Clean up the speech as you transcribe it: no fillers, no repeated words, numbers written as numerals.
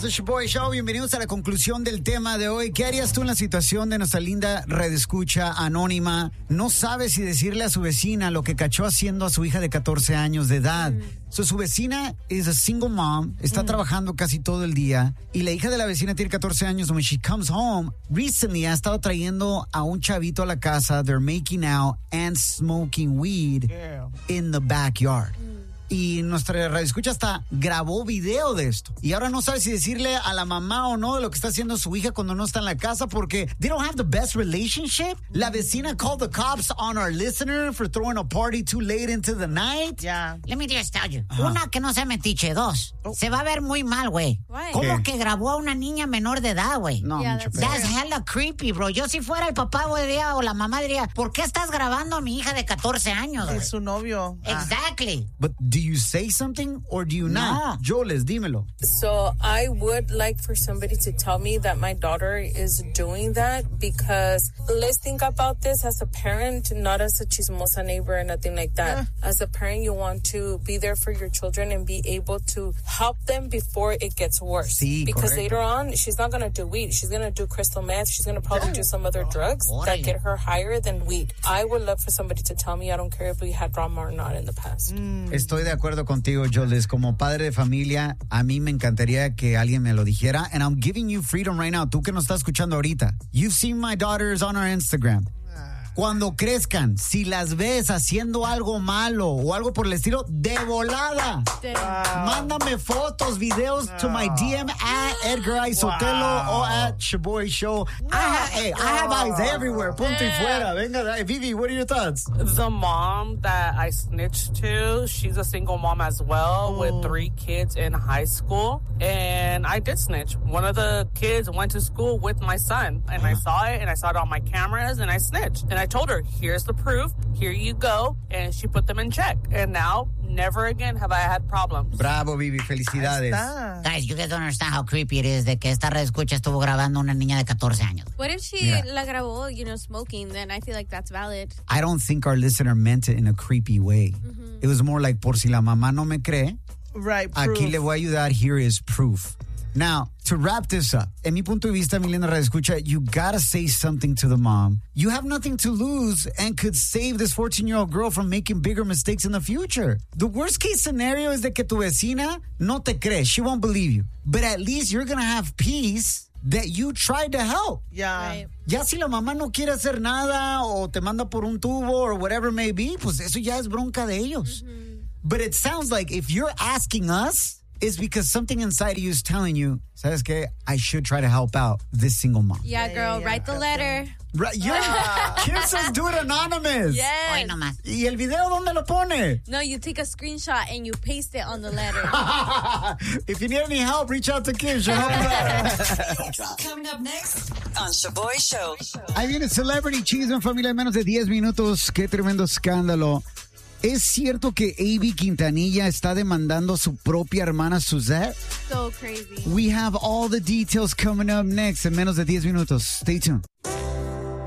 The Shaboy Show. Bienvenidos a la conclusión del tema de hoy. ¿Qué harías tú en la situación de nuestra linda redescucha anónima? No sabe si decirle a su vecina lo que cachó haciendo a su hija de 14 años de edad. Su vecina es a single mom, está trabajando casi todo el día y la hija de la vecina tiene 14 años. When she comes home, recently ha estado trayendo a un chavito a la casa. They're making out and smoking weed in the backyard. Y nuestra radioescucha hasta grabó video de esto. Y ahora no sabe si decirle a la mamá o no de lo que está haciendo su hija cuando no está en la casa porque they don't have the best relationship. La vecina called the cops on our listener for throwing a party too late into the night. Yeah. Let me just tell you. Una, que no sea metiche. Dos, se va a ver muy mal, güey. Why? ¿Cómo ¿Qué? que grabó a una niña menor de edad, güey? No, Yeah, mucho that's peor. That's hella creepy, bro. Yo si fuera el papá, güey, diría, o la mamá diría, ¿por qué estás grabando a mi hija de 14 años, güey? Es su novio. Exactly. But do you say something or do you not? Joles, dímelo. So I would like for somebody to tell me that my daughter is doing that, because let's think about this as a parent, not as a chismosa neighbor or nothing like that. As a parent, you want to be there for your children and be able to help them before it gets worse. Sí, because correcto. later on, she's not going to do weed. She's going to do crystal meth. She's going to probably do some other drugs that get her higher than weed. I would love for somebody to tell me. I don't care if we had drama or not in the past. Estoy de acuerdo contigo, Joles. Como padre de familia, a mí me encantaría que alguien me lo dijera. And I'm giving you freedom right now. Tú que nos estás escuchando ahorita. You've seen my daughters on our Instagram. Cuando crezcan, si las ves haciendo algo malo o algo por el estilo, de volada. Mándame fotos, videos to my DM at Edgar Isotelo o at Shaboy Show. I have eyes everywhere. Punto y fuera. Venga, Vivi, what are your thoughts? The mom that I snitched to, she's a single mom as well with 3 kids in high school. And I did snitch. One of the kids went to school with my son, and I saw it, and I saw it on my cameras, and I snitched. And I told her, here's the proof, here you go. And she put them in check. And now, never again have I had problems. Bravo, Vivi. Felicidades. Guys, you guys don't understand how creepy it is de que esta red escucha estuvo grabando a una niña de 14 años. What if she la grabó, smoking? Then I feel like that's valid. I don't think our listener meant it in a creepy way. It was more like, por si la mamá no me cree, Right, aquí proof. le voy a ayudar. Here is proof. Now, to wrap this up, en mi punto de vista, mi linda radioescucha, you gotta say something to the mom. You have nothing to lose and could save this 14-year-old girl from making bigger mistakes in the future. The worst case scenario is de que tu vecina no te cree. She won't believe you. But at least you're gonna have peace that you tried to help. Yeah. Right. Ya si la mamá no quiere hacer nada o te manda por un tubo or whatever it may be, pues eso ya es bronca de ellos. But it sounds like if you're asking us, it's because something inside of you is telling you, ¿sabes qué? I should try to help out this single mom. Yeah, girl, yeah, write the letter. Right, yeah. Kim says do it anonymous. Hoy Yes. nomás. ¿Y el video dónde lo pone? No, you take a screenshot and you paste it on the letter. If you need any help, reach out to Kim. She'll help you out. Coming up next on Shaboy Show. Ahí viene Celebrity Chisme, familia, en menos de 10 minutos. Qué tremendo escándalo. ¿Es cierto que A.B. Quintanilla está demandando a su propia hermana Suzette? So crazy. We have all the details coming up next en menos de 10 minutos. Stay tuned.